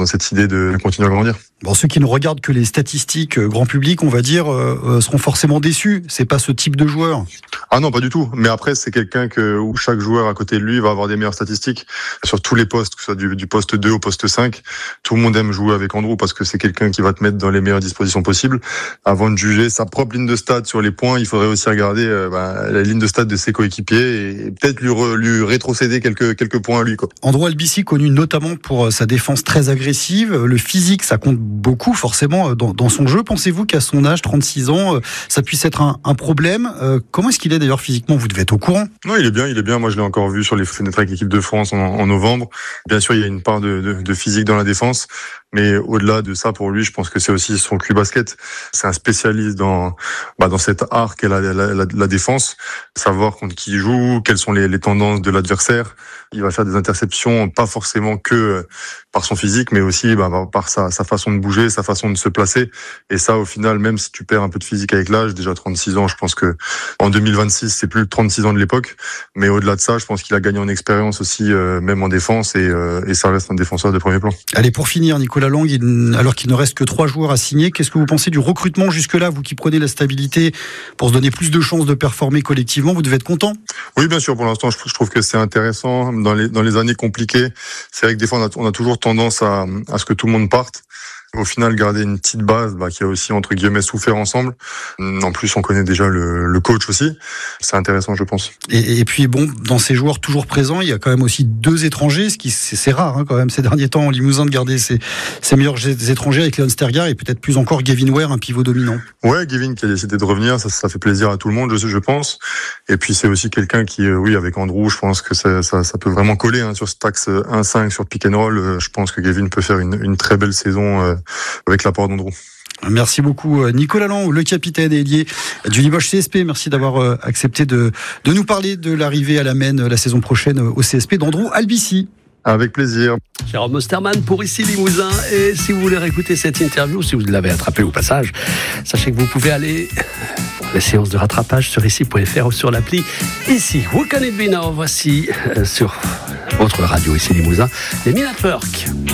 dans cette idée de continuer à grandir. Bon, ceux qui ne regardent que les statistiques grand public, on va dire, seront forcément déçus. C'est pas ce type de joueur. Ah non, pas du tout. Mais après, c'est quelqu'un où chaque joueur à côté de lui va avoir des meilleures statistiques sur tous les postes, que ce soit du poste 2 au poste 5. Tout le monde aime jouer avec Andrew parce que c'est quelqu'un qui va te mettre dans les meilleures dispositions possibles. Avant de juger sa propre ligne de stats sur les points, il faudrait aussi regarder la ligne de stats de ses coéquipiers et peut-être lui rétrocéder quelques points à lui, quoi. Andrew Albici, connu notamment pour sa défense très agressive. Le physique, ça compte beaucoup forcément dans son jeu. Pensez-vous qu'à son âge, 36 ans, ça puisse être un problème? Comment est-ce qu'il est d'ailleurs physiquement? Vous devez être au courant. Non, il est bien. Moi, je l'ai encore vu sur les fenêtres avec l'équipe de France en novembre. Bien sûr, il y a une part de physique dans la défense. Mais au-delà de ça, pour lui, je pense que c'est aussi son QI basket. C'est un spécialiste dans cet art qu'est la défense. Savoir contre qui il joue, quelles sont les tendances de l'adversaire. Il va faire des interceptions, pas forcément que par son physique, mais aussi par sa façon de bouger, sa façon de se placer. Et ça, au final, même si tu perds un peu de physique avec l'âge, déjà 36 ans, je pense que en 2026, c'est plus 36 ans de l'époque. Mais au-delà de ça, je pense qu'il a gagné en expérience aussi, même en défense, et ça reste un défenseur de premier plan. Allez, pour finir, Nicolas Lang, alors qu'il ne reste que 3 joueurs à signer, qu'est-ce que vous pensez du recrutement jusque-là? Vous qui prenez la stabilité pour se donner plus de chances de performer collectivement, vous devez être content? Oui, bien sûr. Pour l'instant, je trouve que c'est intéressant. Dans les années compliquées, c'est vrai que des fois, on a toujours tendance à ce que tout le monde parte. Au final, garder une petite base qui a aussi, entre guillemets, souffert ensemble. En plus, on connaît déjà le coach aussi. C'est intéressant, je pense. Et puis, bon, dans ces joueurs toujours présents, il y a quand même aussi 2 étrangers, ce qui c'est rare quand même ces derniers temps en Limousin de garder ses meilleurs étrangers avec Léon Stergaard et peut-être plus encore Gavin Ware, un pivot dominant. Ouais, Gavin qui a décidé de revenir, ça fait plaisir à tout le monde, je pense. Et puis, c'est aussi quelqu'un qui, oui, avec Andrew, je pense que ça peut vraiment coller sur cet axe 1-5 sur pick and roll. Je pense que Gavin peut faire une très belle saison avec l'apport d'Andrew. Merci beaucoup Nicolas Lang, le capitaine et ailier du Limoges CSP. Merci d'avoir accepté de nous parler de l'arrivée à la Maine la saison prochaine au CSP d'Andrew Albici. Avec plaisir. Jérôme Osterman pour Ici Limousin. Et si vous voulez réécouter cette interview, si vous l'avez attrapée au passage, sachez que vous pouvez aller pour les séances de rattrapage sur ici.fr ou sur l'appli Ici. Who Can It Be Now? Voici sur votre radio Ici Limousin, les Men at Work.